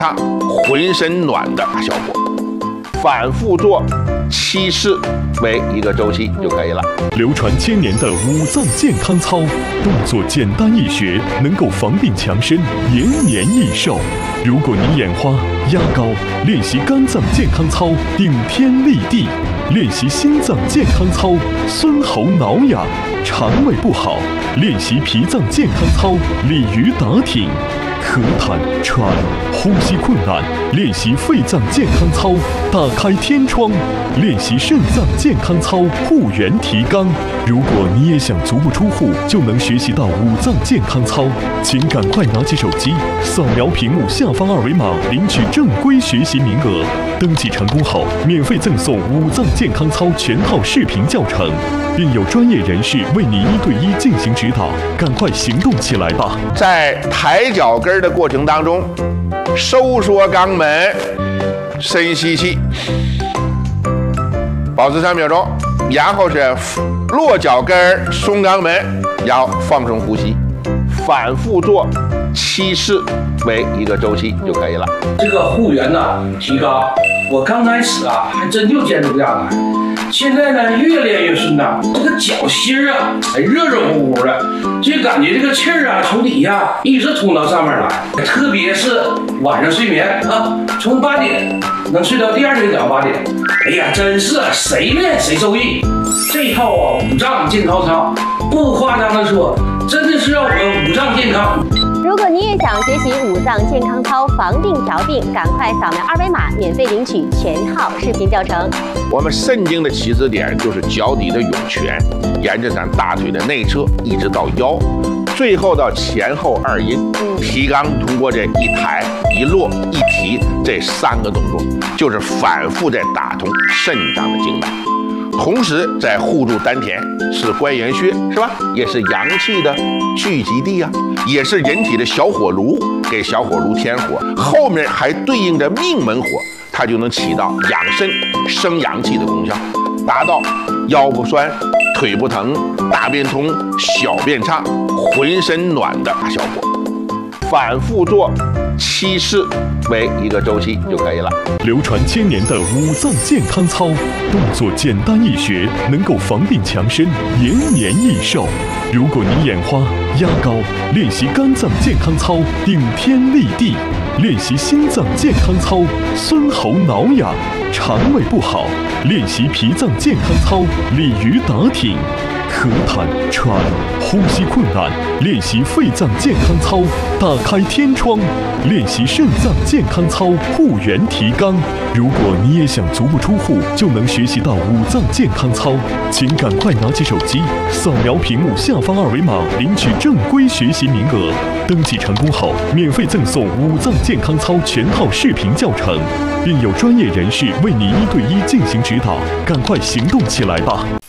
它浑身暖的效果，反复做7次为一个周期就可以了。 流传1000年的五脏健康操，动作简单易学，能够防病强身，延年益寿。如果你眼花、压高，练习肝脏健康操，顶天立地；练习心脏健康操，孙喉挠痒；肠胃不好，练习脾脏健康操，鲤鱼打挺。咳痰、喘、呼吸困难，练习肺脏健康操，打开天窗；练习肾脏健康操，护元提肛。如果你也想足不出户就能学习到五脏健康操，请赶快拿起手机，扫描屏幕下方2维码，领取正规学习名额。登记成功后，免费赠送五脏健康操全套视频教程，并有专业人士为你1对1进行指导。赶快行动起来吧！ 在抬脚跟的过程当中，收缩肛门，深吸气，保持3秒钟，然后是落脚跟，松肛门，然后放松呼吸，反复做7次为一个周期就可以了。 这个护元呢提高，我刚开始还真就坚持不下来，现在呢越练越顺当，这个脚心热热乎乎的，就感觉这个气儿从底下一直通到上面来，特别是晚上睡眠从8点能睡到第2天早上8点，哎呀，真是谁练谁受益。这套五脏健康操，不夸张的说，真的是让我们五脏健康。 如果你也想学习五脏健康操，防病调病，赶快扫描2维码，免费领取全套视频教程。 我们肾经的起始点就是脚底的涌泉，沿着咱大腿的内侧一直到腰，最后到前后2阴。提肛通过这一抬一落一提这3个动作，就是反复在打通肾脏的经脉。同时在护住丹田，是关元穴，是吧？也是阳气的聚集地啊，也是人体的小火炉，给小火炉添火。后面还对应着命门火，它就能起到养肾生阳气的功效，达到腰不酸、腿不疼、大便通、小便畅、浑身暖的效果。反复做7次为一个周期就可以了。 流传1000年的五脏健康操，动作简单易学，能够防病强身，延年益寿。如果你眼花、压高，练习肝脏健康操，顶天立地；练习心脏健康操，孙喉挠痒；肠胃不好，练习脾脏健康操，鲤鱼打挺。咳痰、喘、呼吸困难，练习肺脏健康操，打开天窗；练习肾脏健康操，护元提肛。如果你也想足不出户就能学习到五脏健康操，请赶快拿起手机，扫描屏幕下方2维码，领取正规学习名额。登记成功后，免费赠送五脏健康操全套视频教程，并有专业人士为你1对1进行指导。赶快行动起来吧！